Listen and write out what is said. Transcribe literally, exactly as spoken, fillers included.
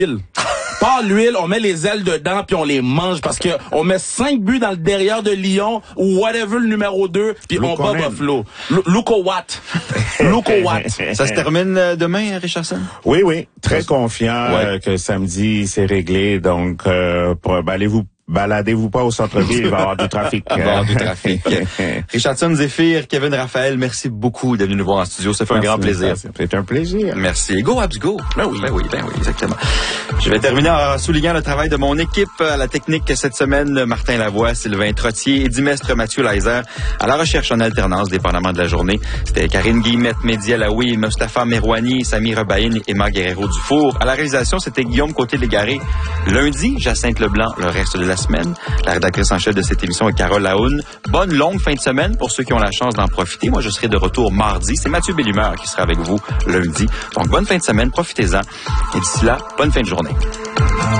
Pas l'huile, on met les ailes dedans puis on les mange parce que on met cinq buts dans le derrière de Lyon ou whatever le numéro deux puis on bat Buffalo. Luko Watt. Luko Watt. Ça se termine demain, Richardson? Oui, oui. Très confiant ouais. euh, que samedi, c'est réglé. Donc, euh, pour, ben, allez-vous baladez-vous pas au centre-ville, il va y avoir du trafic. Il va y avoir du trafic. Richardson, Zéphyr, Kevin Raphaël, merci beaucoup d'être venu nous voir en studio. Ça fait merci, un grand plaisir. C'est un plaisir. Merci. Go Habs Go. Ben oui. Ben oui, ben oui, exactement. Je vais terminer en soulignant le travail de mon équipe à la technique cette semaine. Martin Lavoie, Sylvain Trottier et Dimestre Mathieu Leiser. À la recherche en alternance, dépendamment de la journée. C'était Karine Guillemette, Mehdi Alaoui, Mustapha Merouani, Sami Rebaïn et Emma Guerrero-Dufour. À la réalisation, c'était Guillaume Côté-Légaré. Lundi, Jacinthe Leblanc, le reste de la semaine. La rédactrice en chef de cette émission est Carole Laoune. Bonne longue fin de semaine pour ceux qui ont la chance d'en profiter. Moi, je serai de retour mardi. C'est Mathieu Bellumeur qui sera avec vous lundi. Donc, bonne fin de semaine. Profitez-en. Et d'ici là, bonne fin de journée.